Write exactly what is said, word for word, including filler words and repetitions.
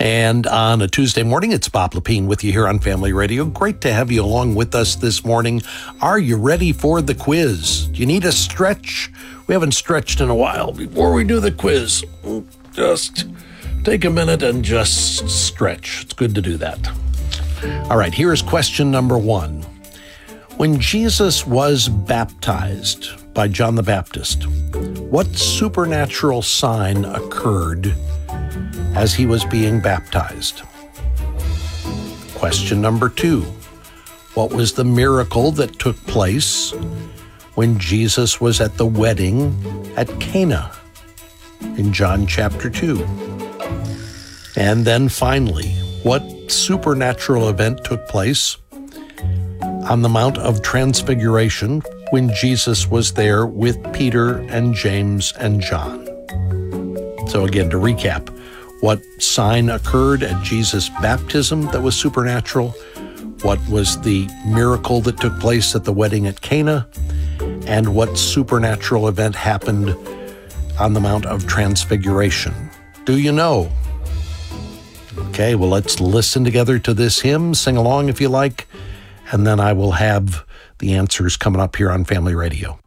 And on a Tuesday morning, it's Bob Lepine with you here on Family Radio. Great to have you along with us this morning. Are you ready for the quiz? Do you need a stretch? We haven't stretched in a while. Before we do the quiz, just take a minute and just stretch. It's good to do that. All right, here's question number one. When Jesus was baptized by John the Baptist, what supernatural sign occurred as he was being baptized? Question number two. What was the miracle that took place when Jesus was at the wedding at Cana in John chapter two? And then finally, what supernatural event took place on the Mount of Transfiguration when Jesus was there with Peter and James and John? So again, to recap, what sign occurred at Jesus' baptism that was supernatural? What was the miracle that took place at the wedding at Cana? And what supernatural event happened on the Mount of Transfiguration? Do you know? Okay, well, let's listen together to this hymn. Sing along if you like. And then I will have the answers coming up here on Family Radio.